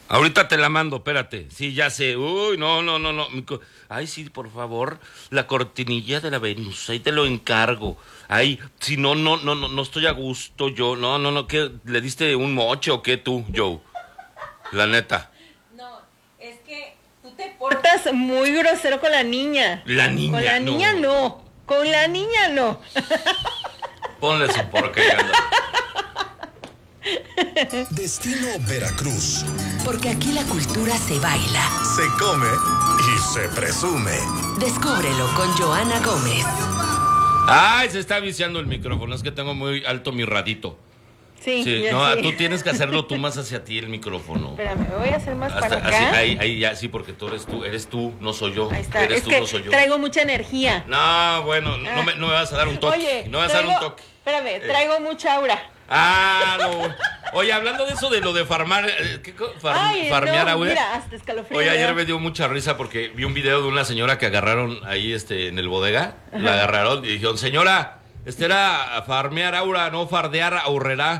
Ahorita te la mando, espérate. Sí, ya sé. Uy, no. Ay, sí, por favor, la cortinilla de la Venus, ahí te lo encargo. Ay, si no estoy a gusto yo. No, ¿qué? ¿Le diste un moche o qué tú, Joe? La neta. No, es que tú te portas muy grosero con la niña. La niña, con la niña no. Con la niña no. Ponle su porquería. Destino Veracruz. Porque aquí la cultura se baila, Se come y se presume. descúbrelo con Joana Gómez. Ay, se está viciando el micrófono. Es que tengo muy alto mi radito. Sí, Sí, ya no, sí. tú tienes que hacerlo tú más hacia ti el micrófono. Espérame, me voy a hacer más Hasta, para acá. así, ahí ya, sí, porque eres tú, no soy yo. Ahí está. Eres Es tú, que no soy yo. traigo mucha energía. No, bueno, no me vas a dar un toque. Oye, no me vas a dar un toque. Espérame, traigo mucha aura. No. Oye, hablando de eso de lo de farmar, Ay, farmear no, agua. mira, hasta escalofrío. Oye, ayer me dio mucha risa porque vi un video de una señora que agarraron ahí en el bodega. La agarraron y dijeron, señora, era farmear aura, no fardear aurrera.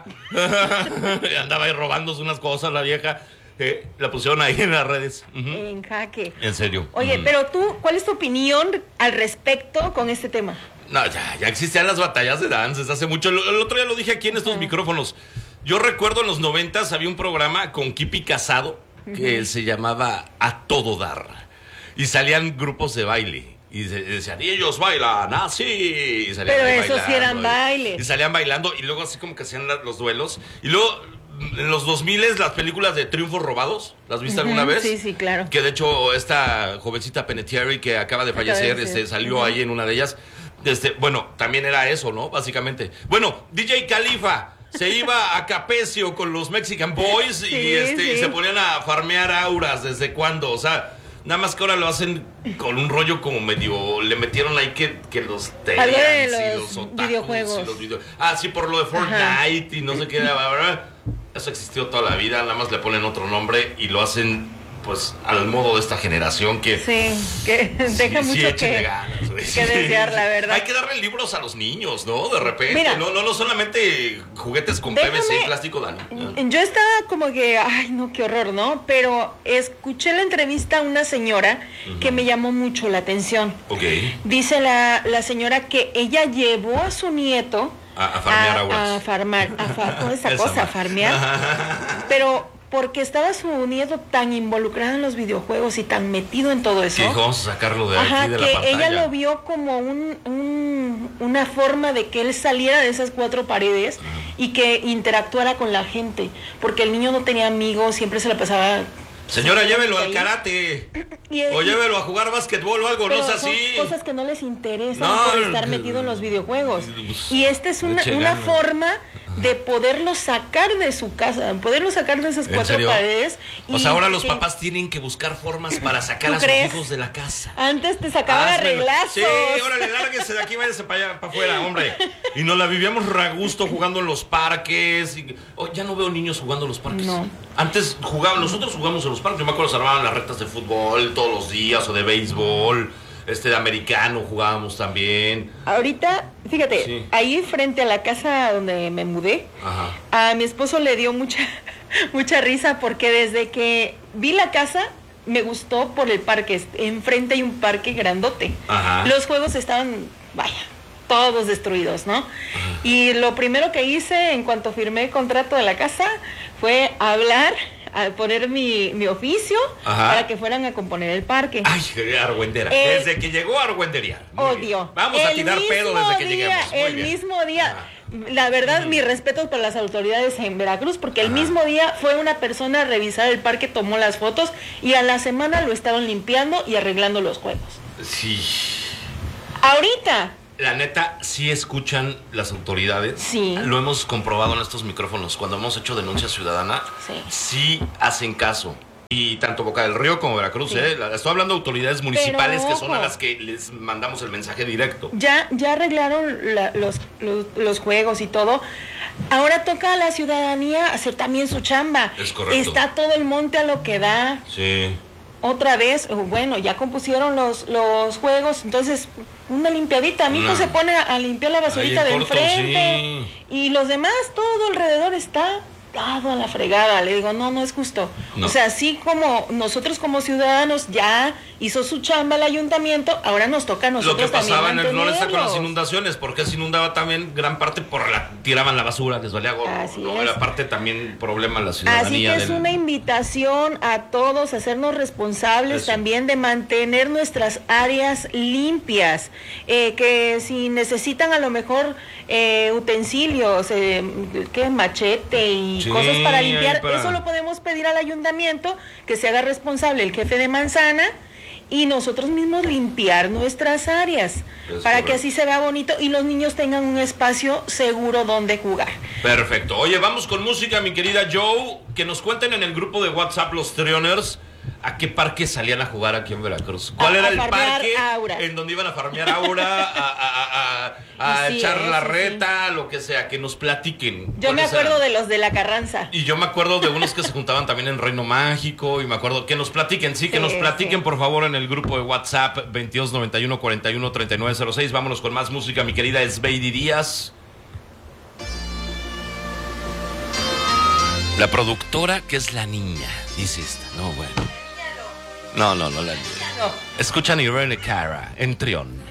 Y andaba ahí robándose unas cosas la vieja. La pusieron ahí en las redes. En jaque. En serio. Oye, pero tú, ¿cuál es tu opinión al respecto con este tema? No, ya existían las batallas de danzas hace mucho. El otro día lo dije aquí en estos micrófonos. Yo recuerdo en los 90s había un programa con Kipi Casado que se llamaba A Todo Dar. Y salían grupos de baile. Y decían, y ellos bailan, sí. Y salían Pero ahí esos sí eran bailando, bailes. Y salían bailando y luego así como que hacían los duelos. Y luego en los 2000s las películas de Triunfos Robados. ¿Las viste alguna vez? Sí, claro. Que de hecho esta jovencita Penetieri que acaba de fallecer, salió ahí en una de ellas. Bueno, también era eso, ¿no? Básicamente. Bueno, DJ Khalifa se iba a Capecio con los Mexican Boys Sí, y se ponían a farmear auras. ¿Desde cuándo? O sea, nada más que ahora lo hacen con un rollo como medio... Le metieron ahí que los Algo de Telians y los otakus videojuegos. y los sí, por lo de Fortnite y no sé qué. ¿Verdad? Eso existió toda la vida. Nada más le ponen otro nombre y lo hacen... pues al modo de esta generación que... Sí, que deja mucho échenle ganas, güey. que desear, la verdad. Hay que darle libros a los niños, ¿no? De repente, Mira, no solamente juguetes con PVC y plástico, Dani. Yo estaba como que, ay, no, qué horror, ¿no? Pero escuché la entrevista a una señora que me llamó mucho la atención. Ok. Dice la señora que ella llevó a su nieto A farmear auras. a farmar, toda esa Esa cosa, a madre. farmear. Pero porque estaba su nieto tan involucrado en los videojuegos y tan metido en todo eso. Que dijo, vamos a sacarlo de Ajá, aquí de la que pantalla. ella lo vio como una forma de que él saliera de esas cuatro paredes y que interactuara con la gente, porque el niño no tenía amigos, siempre se la pasaba... Señora, llévelo al ahí. karate. Y- O llévelo a jugar básquetbol o algo, pero no es son así. cosas que no les interesan No, por estar metido en los videojuegos. pues, Y esta es una eche ganas. forma de poderlo sacar de su casa, poderlo sacar de esas ¿En cuatro serio? paredes. O y sea, ahora los que papás tienen que buscar formas para sacar ¿Tú a sus crees? hijos de la casa. Antes te sacaban a Házmelo. reglazos. Sí, órale, lárguese de aquí, váyase para allá, para afuera, hombre. Y nos la vivíamos re a gusto jugando en los parques. Ya no veo niños jugando en los parques. No. Antes nosotros jugamos en los parques. Yo me acuerdo, se armaban las retas de fútbol todos los días, o de béisbol, de americano jugábamos también. Ahorita, fíjate, Sí. ahí frente a la casa donde me mudé, Ajá. a mi esposo le dio mucha risa porque desde que vi la casa me gustó por el parque. Enfrente hay un parque grandote. Ajá. Los juegos estaban, vaya, todos destruidos, ¿no? Y lo primero que hice en cuanto firmé el contrato de la casa fue hablar, a poner mi oficio Ajá. para que fueran a componer el parque. Ay, argüendera. Eh, Desde que llegó Argüendería. Muy Odio. bien. Vamos a tirar pedo desde que lleguemos. Muy El bien. mismo día. La verdad, mis respetos para las autoridades en Veracruz, porque el mismo día fue una persona a revisar el parque, tomó las fotos y a la semana lo estaban limpiando y arreglando los juegos. Sí. Ahorita, La neta, sí escuchan las autoridades. Sí. Lo hemos comprobado en estos micrófonos. Cuando hemos hecho denuncia ciudadana, sí hacen caso. Y tanto Boca del Río como Veracruz, Sí. Estoy hablando de autoridades municipales Pero, que son a ojo. las que les mandamos el mensaje directo. ya arreglaron los juegos y todo. Ahora toca a la ciudadanía hacer también su chamba. Es correcto. Está todo el monte a lo que da. Sí. Otra vez, bueno, ya compusieron los juegos, entonces una limpiadita. Mi hijo No. se pone a limpiar la basurita Ahí de en corto, enfrente y los demás, todo alrededor está mandado a la fregada. Le digo, no es justo. No. O sea, así como nosotros como ciudadanos ya hizo su chamba el ayuntamiento, ahora nos toca a Lo nosotros que pasaba en también el Floresta con las mantenerlos. inundaciones, porque se inundaba también gran parte tiraban la basura, les valía gorro. Así ¿no? es. Era parte también problema la ciudadanía. Así que es una invitación a todos a hacernos responsables Eso. también de mantener nuestras áreas limpias, que si necesitan a lo mejor utensilios, ¿qué? Machete y Sí, cosas para ahí limpiar, para- eso lo podemos pedir al ayuntamiento, que se haga responsable el jefe de manzana y nosotros mismos limpiar nuestras áreas Es para correcto. que así se vea bonito y los niños tengan un espacio seguro donde jugar. Perfecto. Oye, vamos con música, mi querida Joe. Que nos cuenten en el grupo de WhatsApp los Trioners a qué parque salían a jugar aquí en Veracruz. ¿Cuál A era el farmear parque aura. en donde iban a farmear aura, a Sí, echar la sí, reta, lo que sea? Que nos platiquen. Yo me ¿Cuáles acuerdo eran? de los de la Carranza. Y yo me acuerdo de unos que se juntaban también en Reino Mágico. Y me acuerdo que nos platiquen, que Sí, nos platiquen sí. por favor en el grupo de WhatsApp 2291 41 3906. Vámonos con más música, mi querida Esbeidi Díaz. La productora que es la niña, dice esta. No, bueno. No, la niña. No. Escuchan Irene Cara en Trión.